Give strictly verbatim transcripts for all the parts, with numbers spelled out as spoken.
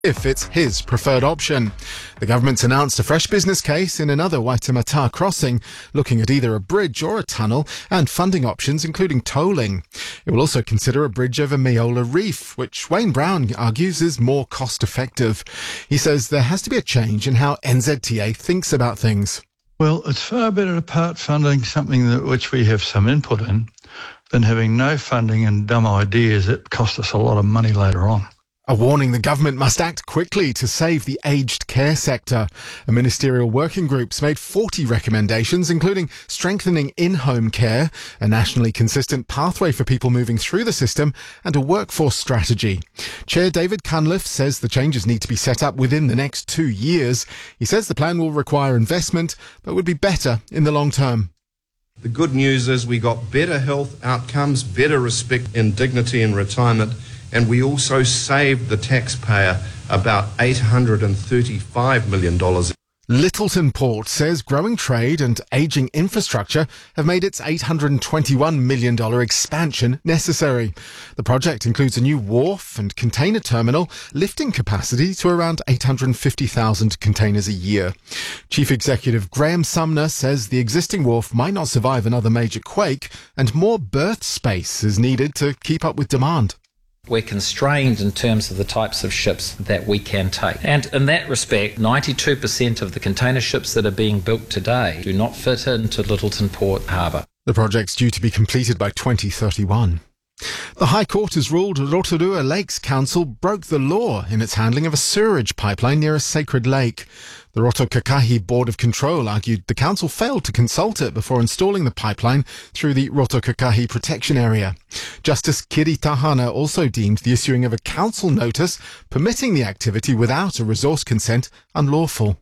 if it's his preferred option. The government's announced a fresh business case in another Waitemata crossing, looking at either a bridge or a tunnel and funding options including tolling. It will also consider a bridge over Meola Reef, which Wayne Brown argues is more cost effective. He says there has to be a change in how N Z T A thinks about things. Well, it's far better to part funding something that which we have some input in than having no funding and dumb ideas that cost us a lot of money later on. A warning the government must act quickly to save the aged care sector. A ministerial working group's made forty recommendations, including strengthening in-home care, a nationally consistent pathway for people moving through the system, and a workforce strategy. Chair David Cunliffe says the changes need to be set up within the next two years. He says the plan will require investment, but would be better in the long term. The good news is we got better health outcomes, better respect and dignity in retirement, and we also saved the taxpayer about eight hundred thirty-five million dollars. Lyttelton Port says growing trade and ageing infrastructure have made its eight hundred twenty-one million dollars expansion necessary. The project includes a new wharf and container terminal, lifting capacity to around eight hundred fifty thousand containers a year. Chief Executive Graham Sumner says the existing wharf might not survive another major quake, and more berth space is needed to keep up with demand. We're constrained in terms of the types of ships that we can take. And in that respect, ninety-two percent of the container ships that are being built today do not fit into Lyttelton Port Harbour. The project's due to be completed by twenty thirty-one. The High Court has ruled Rotorua Lakes Council broke the law in its handling of a sewerage pipeline near a sacred lake. The Rotokakahi Board of Control argued the council failed to consult it before installing the pipeline through the Rotokakahi Protection Area. Justice Kiri Tahana also deemed the issuing of a council notice permitting the activity without a resource consent unlawful.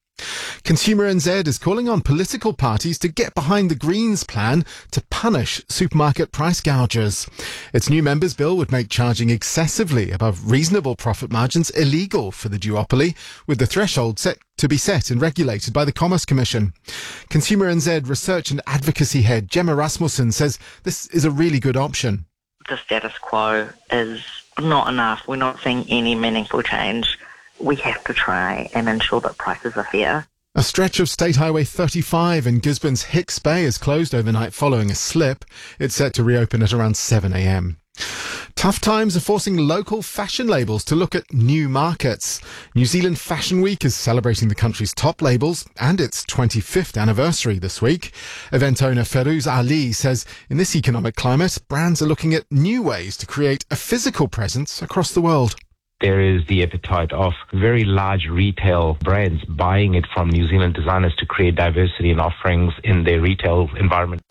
Consumer N Z is calling on political parties to get behind the Greens plan to punish supermarket price gougers. Its new members' bill would make charging excessively above reasonable profit margins illegal for the duopoly, with the threshold set to be set and regulated by the Commerce Commission. Consumer N Z research and advocacy head Gemma Rasmussen says this is a really good option. The status quo is not enough. We're not seeing any meaningful change. We have to try and ensure that prices are fair. A stretch of State Highway thirty-five in Gisborne's Hicks Bay is closed overnight following a slip. It's set to reopen at around seven a.m. Tough times are forcing local fashion labels to look at new markets. New Zealand Fashion Week is celebrating the country's top labels and its twenty-fifth anniversary this week. Event owner Ferouz Ali says in this economic climate, brands are looking at new ways to create a physical presence across the world. There is the appetite of very large retail brands buying it from New Zealand designers to create diversity in offerings in their retail environment.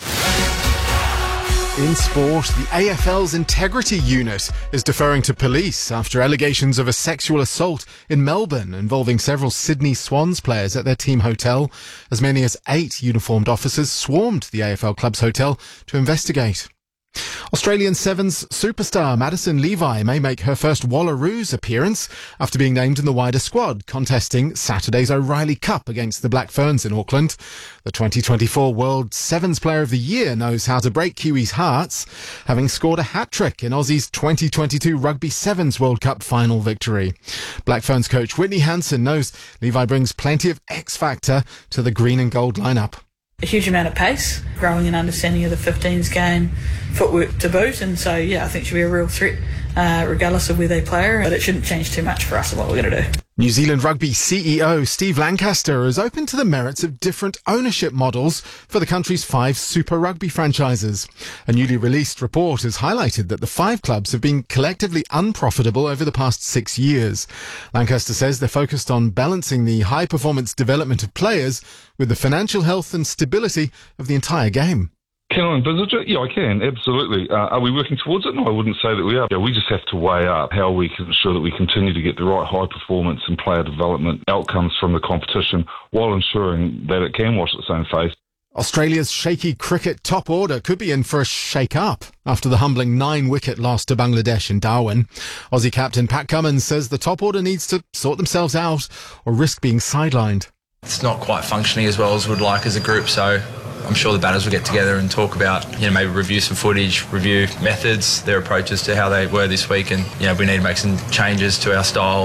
In sport, the A F L's Integrity Unit is deferring to police after allegations of a sexual assault in Melbourne involving several Sydney Swans players at their team hotel. As many as eight uniformed officers swarmed the A F L club's hotel to investigate. Australian Sevens superstar Madison Levi may make her first Wallaroos appearance after being named in the wider squad, contesting Saturday's O'Reilly Cup against the Black Ferns in Auckland. The twenty twenty-four World Sevens Player of the Year knows how to break Kiwis' hearts, having scored a hat-trick in Aussie's twenty twenty-two Rugby Sevens World Cup final victory. Black Ferns coach Whitney Hansen knows Levi brings plenty of X-factor to the green and gold lineup. A huge amount of pace, growing an understanding of the fifteens game, footwork to boot, and so yeah, I think she'll be a real threat uh, regardless of where they play her, but it shouldn't change too much for us and what we're going to do. New Zealand Rugby C E O Steve Lancaster is open to the merits of different ownership models for the country's five Super Rugby franchises. A newly released report has highlighted that the five clubs have been collectively unprofitable over the past six years. Lancaster says they're focused on balancing the high-performance development of players with the financial health and stability of the entire game. Can I envisage it? Yeah, I can, absolutely. Uh, are we working towards it? No, I wouldn't say that we are. Yeah, we just have to weigh up how we can ensure that we continue to get the right high performance and player development outcomes from the competition while ensuring that it can wash its own face. Australia's shaky cricket top order could be in for a shake-up after the humbling nine-wicket loss to Bangladesh in Darwin. Aussie captain Pat Cummins says the top order needs to sort themselves out or risk being sidelined. It's not quite functioning as well as we'd like as a group, so I'm sure the batters will get together and talk about, you know, maybe review some footage, review methods, their approaches to how they were this week, and, you know, we need to make some changes to our style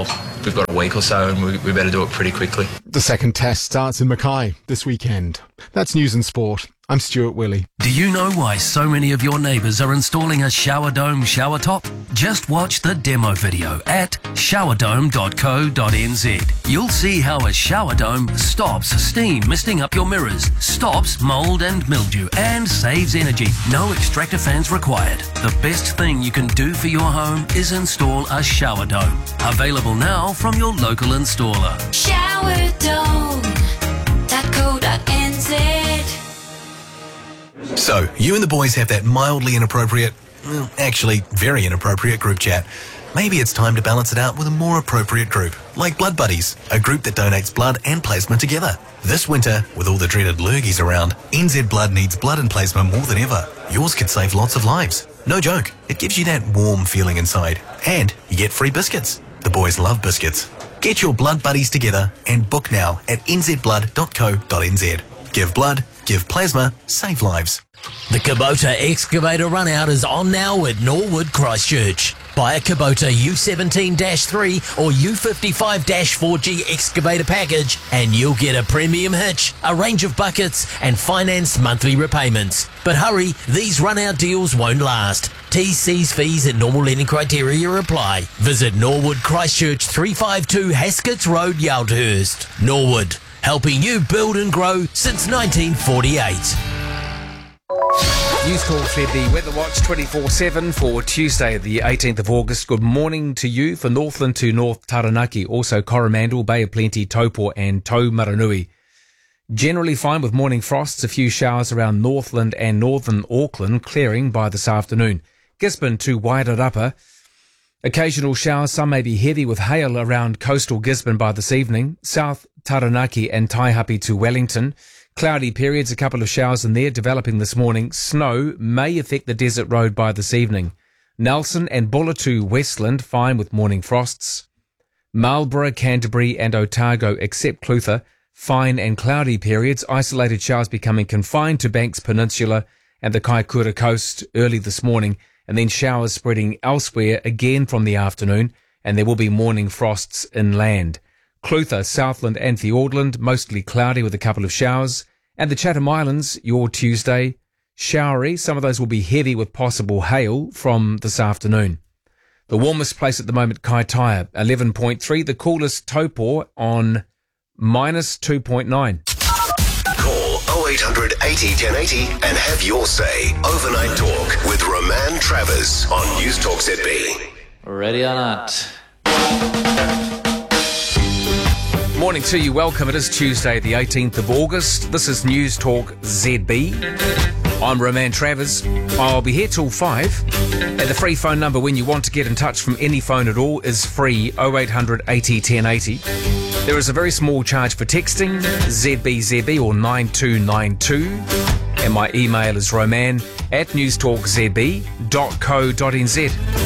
we've got a week or so, and we, we better do it pretty quickly. The second test starts in Mackay this weekend. That's News and Sport. I'm Stuart Willey. Do you know why so many of your neighbours are installing a shower dome shower top? Just watch the demo video at shower dome dot co dot n z. You'll see how a shower dome stops steam misting up your mirrors, stops mould and mildew, and saves energy. No extractor fans required. The best thing you can do for your home is install a shower dome. Available now from your local installer. shower dome dot co dot n z. So, you and the boys have that mildly inappropriate, well, actually very inappropriate group chat. Maybe it's time to balance it out with a more appropriate group, like Blood Buddies, a group that donates blood and plasma together. This winter, with all the dreaded lurgies around, N Z Blood needs blood and plasma more than ever. Yours could save lots of lives. No joke, it gives you that warm feeling inside. And you get free biscuits. The boys love biscuits. Get your Blood Buddies together and book now at n z blood dot co dot n z. Give blood, give plasma, save lives. The Kubota Excavator Runout is on now at Norwood Christchurch. Buy a Kubota U seventeen dash three or U fifty-five dash four G excavator package and you'll get a premium hitch, a range of buckets and finance monthly repayments. But hurry, these runout deals won't last. T's, C's, fees and normal lending criteria apply. Visit Norwood Christchurch, three fifty-two Hasketts Road, Yaldhurst. Norwood, helping you build and grow since nineteen forty-eight. News Talk Z B Weather Watch twenty-four seven for Tuesday, the eighteenth of August. Good morning to you for Northland to North Taranaki, also Coromandel, Bay of Plenty, Taupo and Taumaranui. Generally fine with morning frosts, a few showers around Northland and northern Auckland, clearing by this afternoon. Gisborne to Wairarapa. Occasional showers, some may be heavy with hail around coastal Gisborne by this evening. South Taranaki and Taihape to Wellington. Cloudy periods, a couple of showers in there developing this morning. Snow may affect the desert road by this evening. Nelson and Bulla to Westland, fine with morning frosts. Marlborough, Canterbury and Otago, except Clutha, fine and cloudy periods. Isolated showers becoming confined to Banks Peninsula and the Kaikoura coast early this morning, and then showers spreading elsewhere again from the afternoon, and there will be morning frosts inland. Clutha, Southland and Fiordland, mostly cloudy with a couple of showers. And the Chatham Islands, your Tuesday, showery. Some of those will be heavy with possible hail from this afternoon. The warmest place at the moment, Kaitaia, eleven point three. The coolest, Taupo, on minus two point nine. Call oh eight hundred eighty ten eighty and have your say. Overnight Talk with Roman Travers on News Talk Z B. Ready or not? Morning to you, welcome. It is Tuesday the eighteenth of August. This is News Talk Z B. I'm Roman Travers. I'll be here till five. And the free phone number when you want to get in touch from any phone at all is free, oh eight hundred eighty ten eighty. There is a very small charge for texting, Z B Z B or nine two nine two. And my email is roman at news talk z b dot co dot n z.